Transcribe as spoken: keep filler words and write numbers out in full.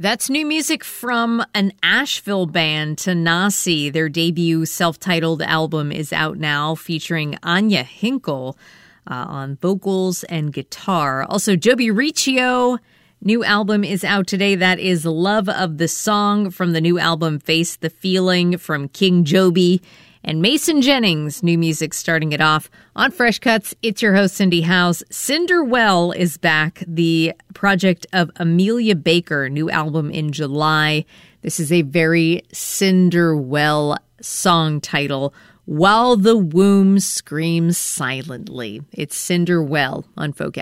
That's new music from an Asheville band, Tanasi. Their debut self-titled album is out now, featuring Anya Hinkle uh, on vocals and guitar. Also, Joby Riccio, new album is out today. That is Love of the Song from the new album Face the Feeling from King Joby. And Mason Jennings, new music starting it off. On Fresh Cuts, it's your host, Cindy House. Cinderwell is back, the project of Amelia Baker, new album in July. This is a very Cinderwell song title, While the Womb Screams Silently. It's Cinderwell on Folk